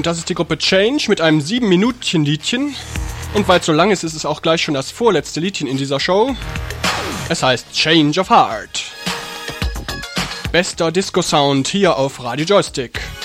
Und das ist die Gruppe Change mit einem 7-Minütchen-Liedchen. Und weil es so lang ist, ist es auch gleich schon das vorletzte Liedchen in dieser Show. Es heißt Change of Heart. Bester Disco-Sound hier auf Radio Joystick.